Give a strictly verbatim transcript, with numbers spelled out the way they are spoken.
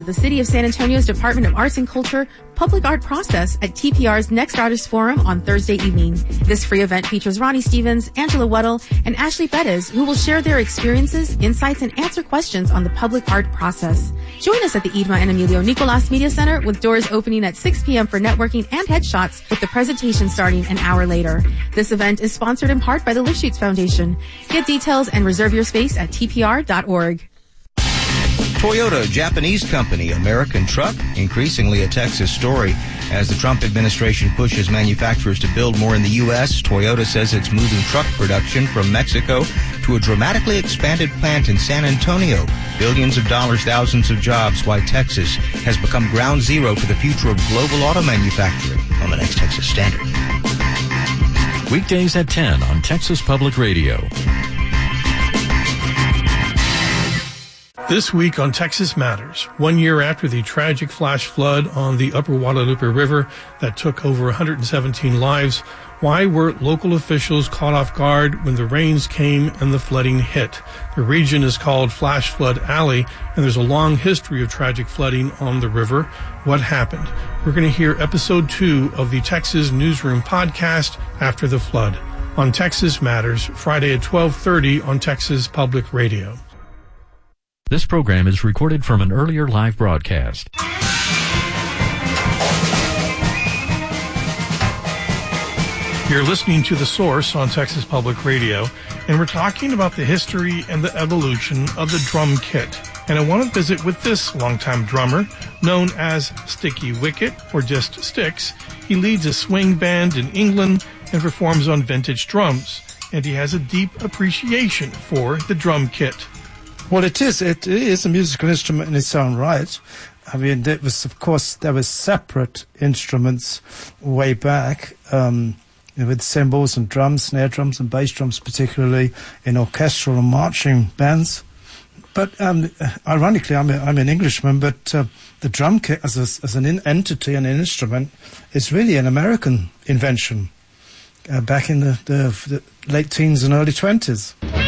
the City of San Antonio's Department of Arts and Culture Public Art Process at T P R's Next Artist Forum on Thursday evening. This free event features Ronnie Stevens, Angela Weddle, and Ashley Bettis, who will share their experiences, insights, and answer questions on the public art process. Join us at the Idma and Emilio Nicolas Media Center with doors opening at six p.m. for networking and headshots, with the presentation starting an hour later. This event is sponsored in part by the Lifshoots Foundation. Get details and reserve your space at T P R dot org. Toyota, Japanese company, American truck, increasingly a Texas story. As the Trump administration pushes manufacturers to build more in the U S, Toyota says it's moving truck production from Mexico to a dramatically expanded plant in San Antonio. Billions of dollars, thousands of jobs, why Texas has become ground zero for the future of global auto manufacturing on the next Texas Standard. Weekdays at ten on Texas Public Radio. This week on Texas Matters, one year after the tragic flash flood on the Upper Guadalupe River that took over one hundred seventeen lives, why were local officials caught off guard when the rains came and the flooding hit? The region is called Flash Flood Alley, and there's a long history of tragic flooding on the river. What happened? We're going to hear episode two of the Texas Newsroom podcast, After the Flood, on Texas Matters, Friday at twelve thirty on Texas Public Radio. This program is recorded from an earlier live broadcast. You're listening to The Source on Texas Public Radio, and we're talking about the history and the evolution of the drum kit. And I want to visit with this longtime drummer, known as Sticky Wicket, or just Sticks. He leads a swing band in England and performs on vintage drums, and he has a deep appreciation for the drum kit. Well, it is. It is a musical instrument in its own right. I mean, it was, of course, there were separate instruments way back, um, you know, with cymbals and drums, snare drums and bass drums, particularly in orchestral and marching bands. But um, ironically, I'm, a, I'm an Englishman, but uh, the drum kit as, a, as an in- entity and an instrument is really an American invention uh, back in the, the, the late teens and early twenties.